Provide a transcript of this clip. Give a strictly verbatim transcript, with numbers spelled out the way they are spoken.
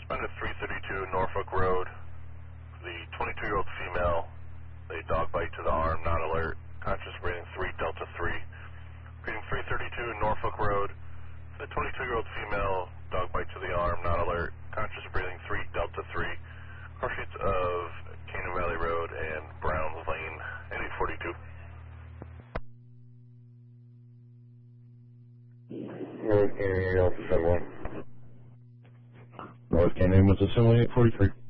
Under three thirty-two Norfolk Road, the twenty-two-year-old female, a dog bite to the arm, not alert. Conscious breathing three, Delta three. Reading three thirty-two Norfolk Road, the twenty-two-year-old female, dog bite to the arm, not alert. Conscious breathing three, Delta three. Car sheets of Canaan Valley Road and Browns Lane, eight forty-two. North Canaan, Alpha seven one. North Canaan was assembly eight forty-three.